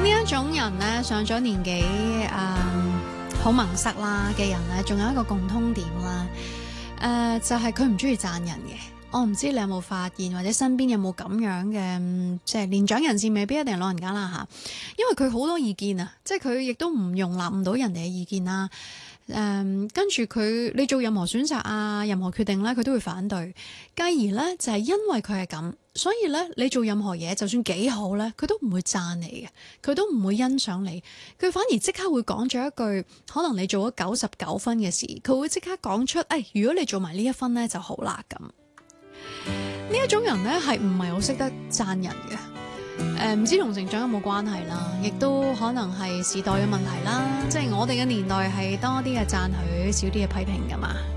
一種人咧，上咗年紀好萌塞啦嘅人咧，仲有一個共通點啦，就係佢唔中意讚人嘅。我唔知你有冇發現，或者身邊有冇咁樣嘅，即係年長人士未必一定係老人家啦嚇，因為佢好多意見啊，即係佢亦都唔容納唔到人哋嘅意見啦。跟住佢，你做任何選擇啊，任何決定咧，佢都會反對。繼而咧，就係因為佢係咁，所以咧，你做任何嘢，就算幾好咧，佢都唔會讚你嘅，佢都唔會欣賞你，佢反而即刻會講咗一句，可能你做咗99分嘅事，佢會即刻講出，如果你做埋呢1分咧就好啦咁。呢一種人咧係唔係好識得讚人嘅？唔知同成長有冇關係啦，亦都可能係時代嘅問題啦。即係我哋嘅年代係多啲嘅讚許，少啲嘅批評㗎嘛。